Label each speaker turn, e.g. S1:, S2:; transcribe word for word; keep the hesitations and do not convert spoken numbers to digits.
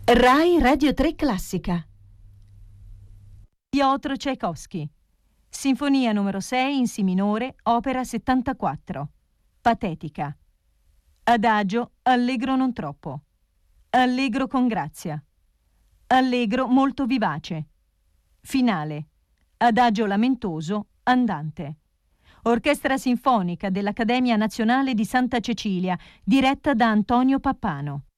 S1: Rai Radio tre Classica.
S2: Piotr Čajkovskij. Sinfonia numero sei in Si minore, opera settantaquattro. Patetica. Adagio, allegro non troppo. Allegro con grazia. Allegro molto vivace. Finale. Adagio lamentoso, andante. Orchestra sinfonica dell'Accademia Nazionale di Santa Cecilia, diretta da Antonio Pappano.